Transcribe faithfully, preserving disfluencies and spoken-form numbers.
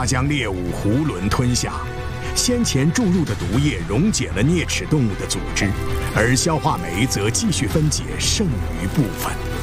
它将猎物囫囵吞下。先前注入的毒液溶解了啮齿动物的组织，而消化酶则继续分解剩余部分。